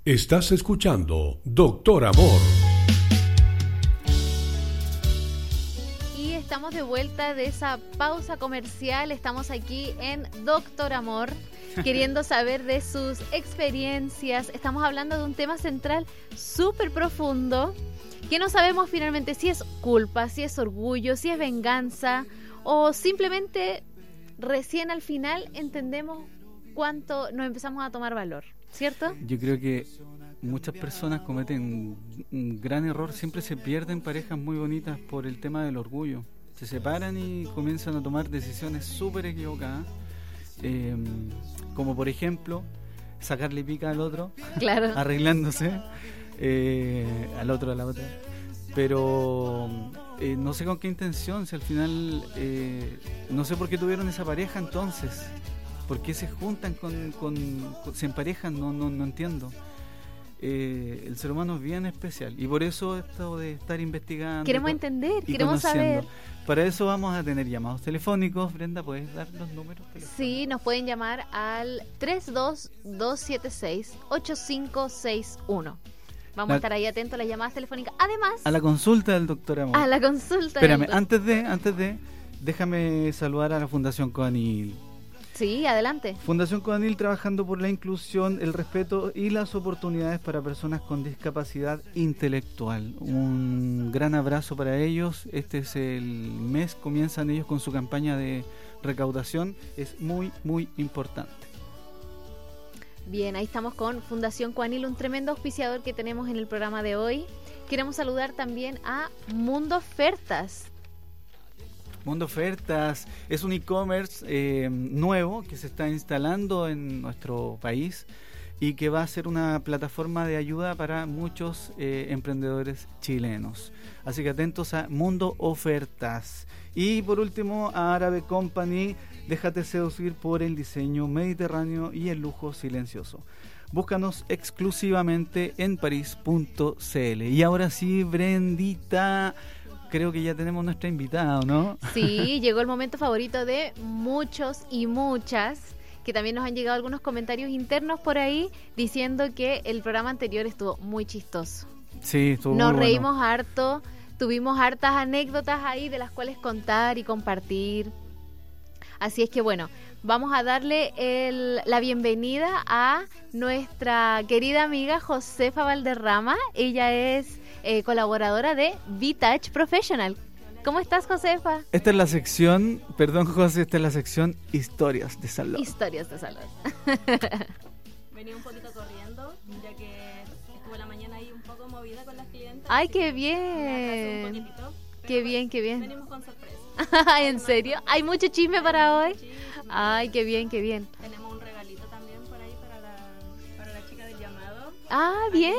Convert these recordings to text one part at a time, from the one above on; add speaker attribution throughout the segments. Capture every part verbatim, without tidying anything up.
Speaker 1: Estás escuchando Doctor Amor.
Speaker 2: Y estamos de vuelta de esa pausa comercial. Estamos aquí en Doctor Amor, queriendo saber de sus experiencias. Estamos hablando de un tema central súper profundo, que no sabemos finalmente si es culpa, si es orgullo, si es venganza, o simplemente recién al final entendemos cuánto nos empezamos a tomar valor, ¿cierto?
Speaker 3: Yo creo que muchas personas cometen un gran error, siempre se pierden parejas muy bonitas por el tema del orgullo. Se separan y comienzan a tomar decisiones súper equivocadas, eh, como por ejemplo sacarle pica al otro,
Speaker 2: claro,
Speaker 3: arreglándose, eh, al otro a la otra. Pero eh, no sé con qué intención, si al final eh, no sé por qué tuvieron esa pareja entonces. ¿Por qué se juntan con, con, con se emparejan? No, no, no entiendo. Eh, el ser humano es bien especial y por eso esto de estar investigando.
Speaker 2: Queremos
Speaker 3: y,
Speaker 2: entender,
Speaker 3: y
Speaker 2: queremos saber.
Speaker 3: Para eso vamos a tener llamados telefónicos. Brenda, ¿puedes dar los números?
Speaker 2: Sí, nos pueden llamar al tres dos dos siete seis ocho cinco seis uno. Vamos la, a estar ahí atentos a las llamadas telefónicas. Además,
Speaker 3: a la consulta del doctor Amor.
Speaker 2: A la consulta.
Speaker 3: Espérame, del antes de, antes de, déjame saludar a la Fundación Codanil.
Speaker 2: Sí, adelante.
Speaker 3: Fundación Codanil, trabajando por la inclusión, el respeto y las oportunidades para personas con discapacidad intelectual. Un gran abrazo para ellos. Este es el mes, comienzan ellos con su campaña de recaudación. Es muy, muy importante.
Speaker 2: Bien, ahí estamos con Fundación Codanil, un tremendo auspiciador que tenemos en el programa de hoy. Queremos saludar también a Mundo Ofertas.
Speaker 3: Mundo Ofertas es un e-commerce eh, nuevo que se está instalando en nuestro país y que va a ser una plataforma de ayuda para muchos eh, emprendedores chilenos. Así que atentos a Mundo Ofertas. Y por último, a Árabe Company, déjate seducir por el diseño mediterráneo y el lujo silencioso. Búscanos exclusivamente en parís punto c l. Y ahora sí, Brendita, creo que ya tenemos nuestra invitada, ¿no?
Speaker 2: Sí, llegó el momento favorito de muchos y muchas, que también nos han llegado algunos comentarios internos por ahí diciendo que el programa anterior estuvo muy chistoso.
Speaker 3: Sí, estuvo
Speaker 2: Nos
Speaker 3: muy
Speaker 2: reímos
Speaker 3: bueno.
Speaker 2: harto, tuvimos hartas anécdotas ahí de las cuales contar y compartir. Así es que bueno, vamos a darle el, la bienvenida a nuestra querida amiga Josefa Valderrama. Ella es Eh, colaboradora de V-Touch Professional. ¿Cómo estás, Josefa?
Speaker 3: Esta es la sección, perdón, José, esta es la sección Historias de Salud.
Speaker 2: Historias de Salud.
Speaker 4: Venía un poquito corriendo, ya que estuve la mañana ahí un poco movida con las clientes.
Speaker 2: ¡Ay, qué bien!
Speaker 4: Un poquitito,
Speaker 2: qué bien, qué bien.
Speaker 4: Venimos con sorpresa.
Speaker 2: ¿En serio? ¿Hay mucho chisme para hoy?
Speaker 4: Chisme.
Speaker 2: ¡Ay, qué bien, qué bien!
Speaker 4: Tenemos un regalito también por ahí para la, para la chica del llamado.
Speaker 2: ¡Ah, bien!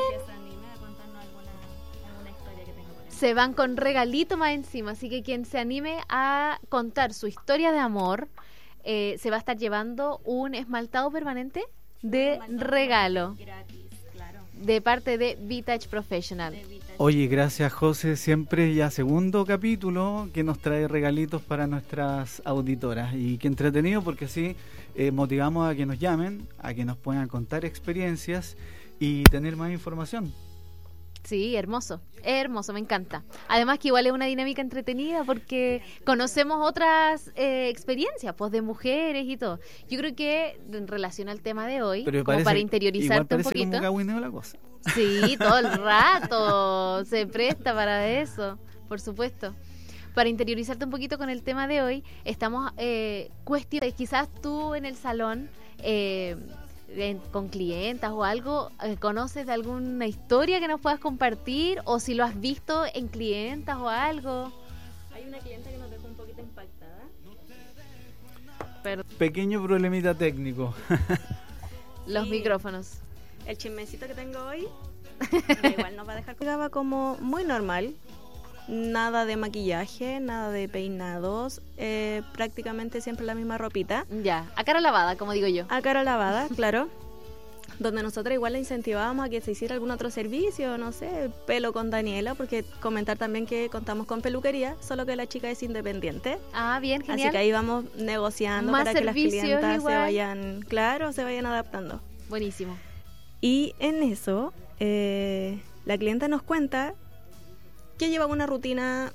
Speaker 2: Se van con regalito más encima, así que quien se anime a contar su historia de amor eh, se va a estar llevando un esmaltado permanente de regalo
Speaker 4: gratis, claro,
Speaker 2: de parte de V-Touch Professional.
Speaker 3: Oye, gracias, José, siempre ya segundo capítulo que nos trae regalitos para nuestras auditoras, y qué entretenido, porque así eh, motivamos a que nos llamen, a que nos puedan contar experiencias y tener más información.
Speaker 2: Sí, hermoso, hermoso, me encanta. Además que igual es una dinámica entretenida porque conocemos otras eh, experiencias, pues de mujeres y todo. Yo creo que en relación al tema de hoy,
Speaker 3: Pero
Speaker 2: como
Speaker 3: parece,
Speaker 2: para interiorizarte un
Speaker 3: parece
Speaker 2: poquito.
Speaker 3: Como cagüineo la cosa.
Speaker 2: Sí, todo el rato se presta para eso, por supuesto. Para interiorizarte un poquito con el tema de hoy, estamos eh, cuestionando, quizás tú en el salón... Eh, En, con clientas o algo, eh, ¿conoces de alguna historia que nos puedas compartir? O si lo has visto en clientas o algo.
Speaker 4: Hay una clienta que nos dejó un poquito impactada.
Speaker 2: Pero,
Speaker 3: pequeño problemita técnico.
Speaker 2: los
Speaker 4: sí.
Speaker 2: Micrófonos.
Speaker 4: El chismecito que tengo hoy igual nos va a dejar. Llegaba como muy normal. Nada de maquillaje, nada de peinados, eh, prácticamente siempre la misma ropita.
Speaker 2: Ya, a cara lavada, como digo yo.
Speaker 4: A cara lavada, claro. Donde nosotros igual la incentivábamos a que se hiciera algún otro servicio, no sé, pelo con Daniela, porque comentar también que contamos con peluquería, solo que la chica es independiente.
Speaker 2: Ah, bien, genial.
Speaker 4: Así que ahí vamos negociando
Speaker 2: Más
Speaker 4: para que las
Speaker 2: servicios
Speaker 4: clientas
Speaker 2: igual.
Speaker 4: se vayan, claro, se vayan adaptando.
Speaker 2: Buenísimo.
Speaker 4: Y en eso, eh, la clienta nos cuenta que llevaba una rutina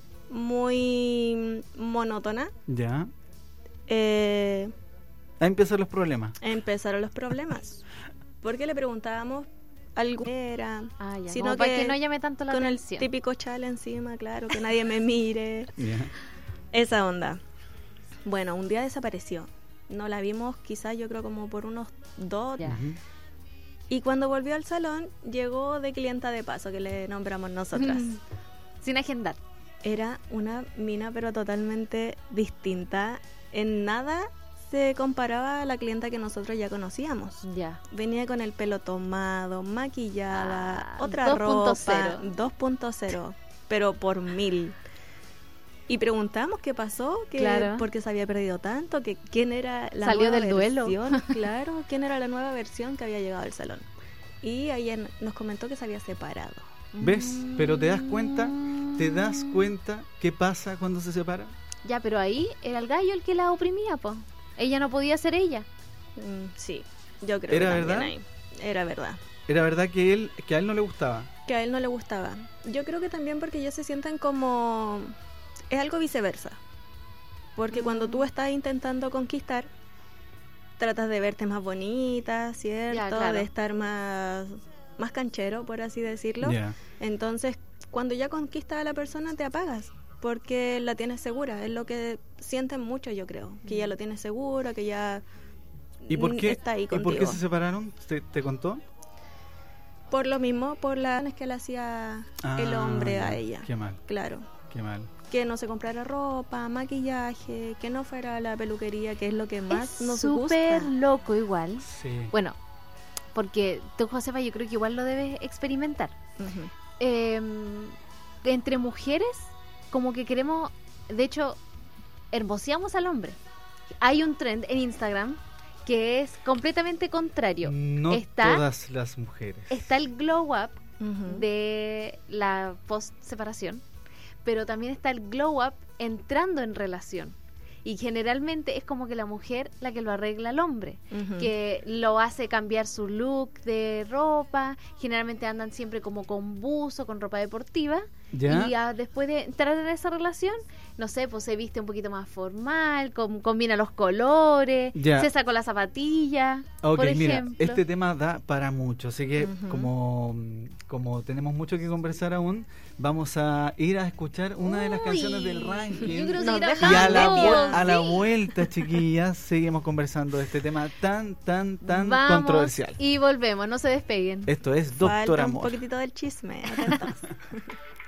Speaker 4: muy monótona.
Speaker 3: Ya.
Speaker 4: Eh,
Speaker 3: Ahí empiezan los problemas.
Speaker 4: empezaron los problemas. Porque le preguntábamos algo era,
Speaker 2: Ah, ya.
Speaker 4: sino
Speaker 2: Como para
Speaker 4: que
Speaker 2: que no llame tanto la
Speaker 4: con el
Speaker 2: atención.
Speaker 4: típico chal encima, claro, que nadie me mire.
Speaker 3: Ya.
Speaker 4: Esa onda. Bueno, un día desapareció. No la vimos quizás yo creo como por unos dos.
Speaker 2: Ya.
Speaker 3: Ujú.
Speaker 4: Y cuando volvió al salón, llegó de clienta de paso, que le nombramos nosotras.
Speaker 2: Mm. Sin agendar.
Speaker 4: Era una mina pero totalmente distinta. En nada se comparaba a la clienta que nosotros ya conocíamos.
Speaker 2: Ya.
Speaker 4: Venía con el pelo tomado, maquillada,
Speaker 2: Ah,
Speaker 4: otra
Speaker 2: dos punto
Speaker 4: ropa,
Speaker 2: cero.
Speaker 4: dos punto cero, pero por mil. Y preguntamos qué pasó, que
Speaker 2: Claro.
Speaker 4: por qué se había perdido tanto, que quién era la
Speaker 2: Salió
Speaker 4: nueva
Speaker 2: del duelo.
Speaker 4: versión, claro, quién era la nueva versión que había llegado al salón. Y ahí en- nos comentó que se había separado.
Speaker 3: ¿Ves? Pero te das cuenta, te das cuenta qué pasa cuando se separan.
Speaker 2: Ya, pero ahí era el gallo el que la oprimía, po. Ella no podía ser ella.
Speaker 4: Mm, sí, yo creo
Speaker 3: ¿Era
Speaker 4: que también
Speaker 3: verdad?
Speaker 4: ahí. Era verdad.
Speaker 3: Era verdad que él, que a él no le gustaba.
Speaker 4: Que a él no le gustaba. Yo creo que también porque ellos se sienten como... Es algo viceversa. Porque cuando tú estás intentando conquistar, tratas de verte más bonita, ¿cierto?
Speaker 2: Ya, claro.
Speaker 4: De estar más, más canchero, por así decirlo.
Speaker 3: Ya.
Speaker 4: Entonces, cuando ya conquistas a la persona, te apagas. Porque la tienes segura. Es lo que sienten mucho, yo creo. Que ya lo tienes seguro, que ya
Speaker 3: ¿Y por
Speaker 4: mm,
Speaker 3: qué,
Speaker 4: está ahí
Speaker 3: ¿y
Speaker 4: contigo.
Speaker 3: por qué se separaron? ¿Te, te contó?
Speaker 4: Por lo mismo, por las que le hacía el
Speaker 3: Ah,
Speaker 4: hombre
Speaker 3: ya.
Speaker 4: a ella.
Speaker 3: Qué mal,
Speaker 4: Claro.
Speaker 3: qué mal.
Speaker 4: Que no se comprara ropa, maquillaje, que no fuera a la peluquería, que es lo que más
Speaker 2: Es
Speaker 4: nos
Speaker 2: súper
Speaker 4: gusta.
Speaker 2: loco igual.
Speaker 3: Sí.
Speaker 2: Bueno, porque tú, Josefa, yo creo que igual lo debes experimentar.
Speaker 4: Ujú.
Speaker 2: Eh, entre mujeres, como que queremos, de hecho, hermoseamos al hombre. Hay un trend en Instagram que es completamente contrario.
Speaker 3: No
Speaker 2: está,
Speaker 3: todas las mujeres.
Speaker 2: está el glow up
Speaker 4: Ujú.
Speaker 2: de la post separación, pero también está el glow up entrando en relación. Y generalmente es como que la mujer la que lo arregla al hombre,
Speaker 4: Ujú.
Speaker 2: que lo hace cambiar su look de ropa. Generalmente andan siempre como con buzo, con ropa deportiva.
Speaker 3: ¿Ya?
Speaker 2: Y ah, después de entrar en esa relación, no sé, pues se viste un poquito más formal, com- combina los colores,
Speaker 3: Ya.
Speaker 2: se sacó la zapatilla,
Speaker 3: Ok,
Speaker 2: por
Speaker 3: mira,
Speaker 2: ejemplo.
Speaker 3: este tema da para mucho, así que
Speaker 4: Ujú.
Speaker 3: como, como tenemos mucho que conversar aún, vamos a ir a escuchar una de las
Speaker 2: Uy,
Speaker 3: canciones del ranking.
Speaker 2: Yo quiero
Speaker 4: Nos
Speaker 2: seguir
Speaker 4: deja
Speaker 3: Y a la,
Speaker 2: hablando,
Speaker 3: vu- a la
Speaker 2: sí.
Speaker 3: vuelta, chiquillas, seguimos conversando de este tema tan, tan, tan
Speaker 2: Vamos
Speaker 3: controversial.
Speaker 2: y volvemos, no se despeguen.
Speaker 3: Esto es Doctor
Speaker 4: Falta un
Speaker 3: Amor.
Speaker 4: poquitito del chisme. atentos.